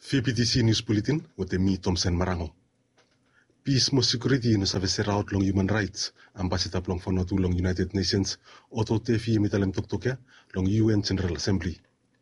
VPTC News Bulletin with me Thompson Marango. Peace mo security no sa veseraut long human rights ambassador long Vanuatu long United Nations oto tefi mitalem toktokia long UN General Assembly.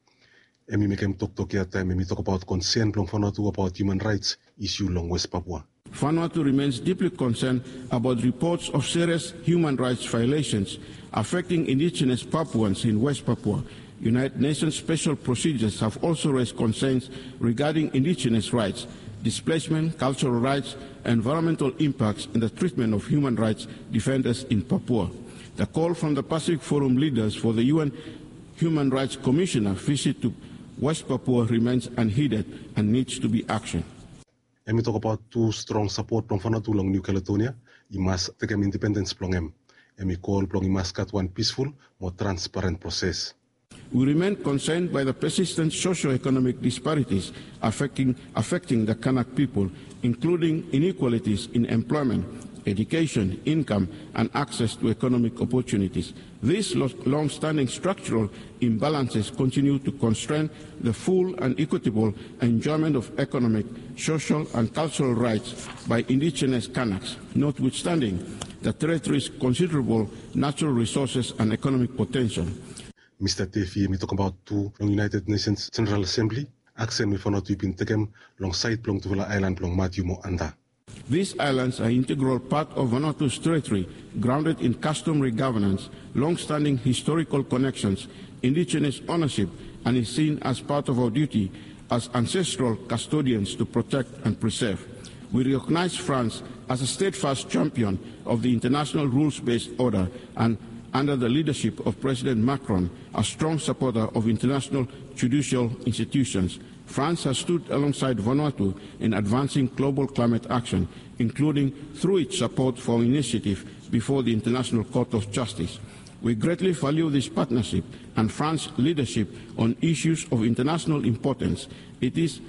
Emi mekem toktokia time emi talk about concern long Vanuatu about human rights issue long West Papua. Vanuatu remains deeply concerned about reports of serious human rights violations affecting indigenous Papuans in West Papua. United Nations special procedures have also raised concerns regarding indigenous rights, displacement, cultural rights, and environmental impacts in the treatment of human rights defenders in Papua. The call from the Pacific Forum leaders for the UN Human Rights Commissioner visit to West Papua remains unheeded and needs to be actioned. And we talk about two strong support from Vanuatu long New Caledonia, we must take independence from them. And we call from we must cut one peaceful, more transparent process. We remain concerned by the persistent socio-economic disparities affecting the Kanak people, including inequalities in employment, education, income, and access to economic opportunities. These long-standing structural imbalances continue to constrain the full and equitable enjoyment of economic, social, and cultural rights by indigenous Kanaks, notwithstanding the territory's considerable natural resources and economic potential. Mr. Tefi, we talk about two long United Nations General Assembly, action with Vanuatu ipin tekem long side long Tuvela Island long Matiumo Anda. These islands are integral part of Vanuatu's territory, grounded in customary governance, long-standing historical connections, indigenous ownership, and is seen as part of our duty as ancestral custodians to protect and preserve. We recognize France as a steadfast champion of the international rules-based order and, under the leadership of President Macron, a strong supporter of international judicial institutions. France has stood alongside Vanuatu in advancing global climate action, including through its support for initiative before the International Court of Justice. We greatly value this partnership and France's leadership on issues of international importance. It is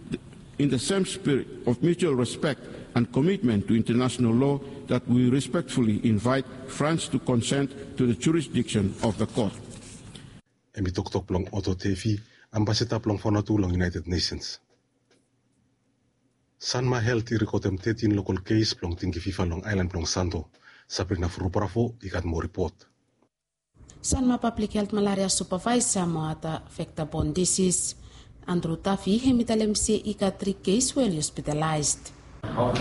in the same spirit of mutual respect and commitment to international law that we respectfully invite France to consent to the jurisdiction of the court. And we talk long Otto Tefi, ambassador long Vanuatu long United Nations. Sanma Health recorded 13 local case long Tingi FIFA long Island long Santo. Sabrina Fruparafo ikat mo report. Sanma Public Health Malaria Supervisor Moata vector-borne disease Andrew Tafi hemitalemse ikat 3 case well hospitalized. Of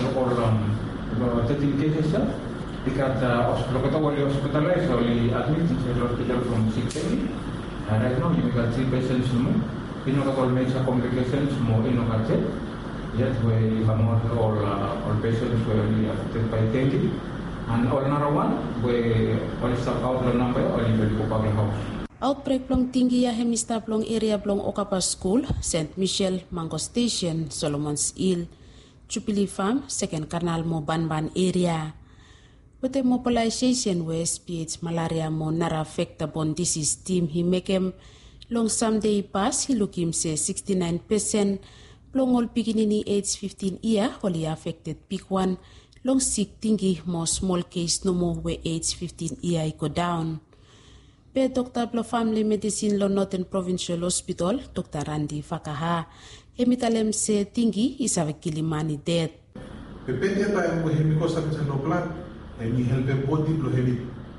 the 13 cases, ikat hospital hospitalized only admitted in the hospital from 6 days. Right now, you got 3 patients more. You know, all major complications more in the yet we have not all patients were affected by dengue. And all another one, we all start out the number or even go back house. Outbreak plong tinggi ya hemista plong area plong Okapa School, St. Michel, Mango Station, Solomon's Hill, Jubilee Farm, Second Canal mo Banban area. With the mobilization West PH malaria mo nara vector-borne disease team he make him long someday pass he look him say 69% long all beginning age 15 year wholly affected big one long sick thingy more small case no more where age 15 year go down. Pe Dr. Blo Family Medicine lo Northern Provincial Hospital Dr. Randy Fakaha hemitalem say thingy is a Kilimani dead. Pepe tayo mo hemikosa sa blood. Hemi help a body blow hemi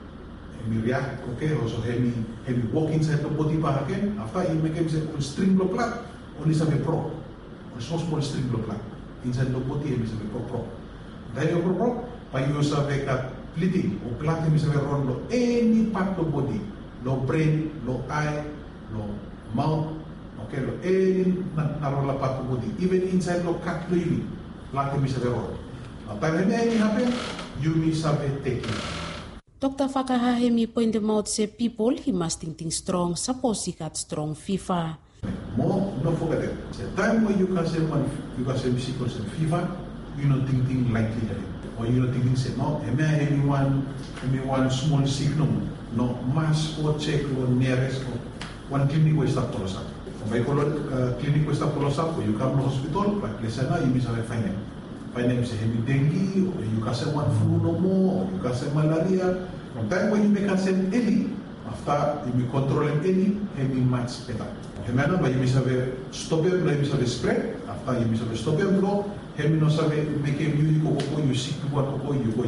react, okay, also hemi walk inside the body back again. After he make him string blow blood, only some pro. Or so small string blow blood. Inside the body hemi some pro. Dahil pro, by use of a bleeding or blood hemi some around any part of the body. No brain, no eye, no mouth, okay, no any narola part of the body. Even inside the cut really, blood hemi some around. After anything happen, you may take it. Dr. Fakaha hemi point them out say people he must think strong, suppose he got strong fever. More, don't forget it. The time when you can say because of fever, you not thinking lightly at it. Or you not thinking say no, one small signal, no mass or check or nearest or one clinic will start to up. By clinic will start to up, or you come to hospital, like listen, you miss a fine. By name say heavy dengue, or you can say one flu no more, or you can say malaria. From time when you make a say early, after you be controlling early, heavy much better. Hemana ba yumi sabe stop em, yumi sabe spread. After yumi sabe stop em lo, hemi no sabe make music ko you seek to what ko you